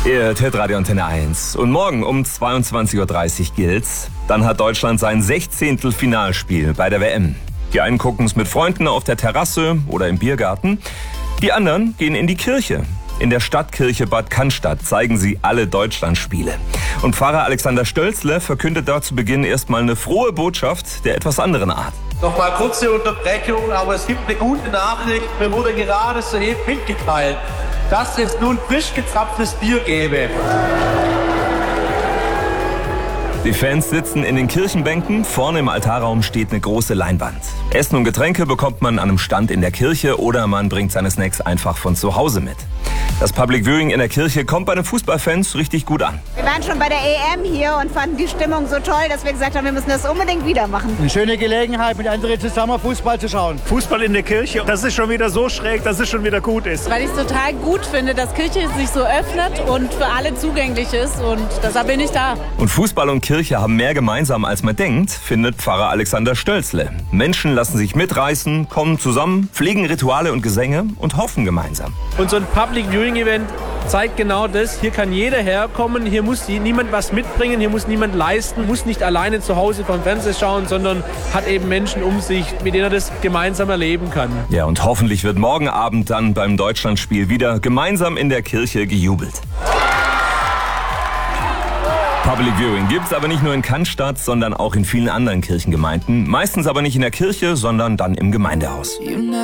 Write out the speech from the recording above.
Ihr hört Radio Antenne 1. Und morgen um 22.30 Uhr gilt's. Dann hat Deutschland sein 16. Finalspiel bei der WM. Die einen gucken es mit Freunden auf der Terrasse oder im Biergarten. Die anderen gehen in die Kirche. In der Stadtkirche Bad Cannstatt zeigen sie alle Deutschlandspiele. Und Pfarrer Alexander Stölzle verkündet da zu Beginn erstmal eine frohe Botschaft der etwas anderen Art. Nochmal kurze Unterbrechung, aber es gibt eine gute Nachricht. Mir wurde gerade soeben mitgeteilt, dass es nun frisch gezapftes Bier gäbe. Die Fans sitzen in den Kirchenbänken, vorne im Altarraum steht eine große Leinwand. Essen und Getränke bekommt man an einem Stand in der Kirche oder man bringt seine Snacks einfach von zu Hause mit. Das Public Viewing in der Kirche kommt bei den Fußballfans richtig gut an. Wir waren schon bei der EM hier und fanden die Stimmung so toll, dass wir gesagt haben, wir müssen das unbedingt wieder machen. Eine schöne Gelegenheit, mit anderen zusammen Fußball zu schauen. Fußball in der Kirche, das ist schon wieder so schräg, dass es schon wieder gut ist. Weil ich es total gut finde, dass Kirche sich so öffnet und für alle zugänglich ist und deshalb bin ich da. Und Fußball und Kirche haben mehr gemeinsam, als man denkt, findet Pfarrer Alexander Stölzle. Menschen lassen sich mitreißen, kommen zusammen, pflegen Rituale und Gesänge und hoffen gemeinsam. Und so ein Public Viewing Event zeigt genau das. Hier kann jeder herkommen, hier muss niemand was mitbringen, hier muss niemand leisten, muss nicht alleine zu Hause vom Fernseher schauen, sondern hat eben Menschen um sich, mit denen er das gemeinsam erleben kann. Ja, und hoffentlich wird morgen Abend dann beim Deutschlandspiel wieder gemeinsam in der Kirche gejubelt. Public Viewing gibt's aber nicht nur in Cannstatt, sondern auch in vielen anderen Kirchengemeinden. Meistens aber nicht in der Kirche, sondern dann im Gemeindehaus.